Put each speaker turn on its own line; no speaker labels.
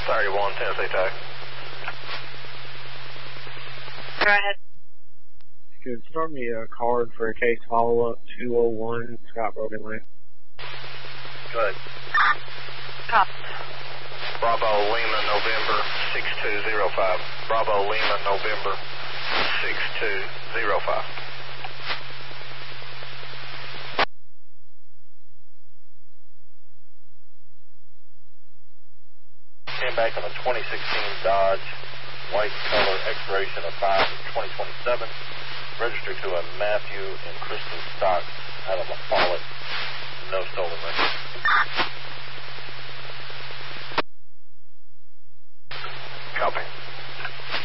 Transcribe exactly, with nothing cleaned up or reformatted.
thirty-one, Tennessee Tech.
Go ahead.
Could start me a card for a case follow-up two oh one Scott Broken Lane.
Go ahead.
Cop.
Bravo Lima November six two zero five. Bravo Lima November six two zero five. Came back on a twenty sixteen Dodge, white color, expiration of five twenty twenty-seven. Registered to a Matthew and Kristen Stock out of a Follett. No stolen records. Copy.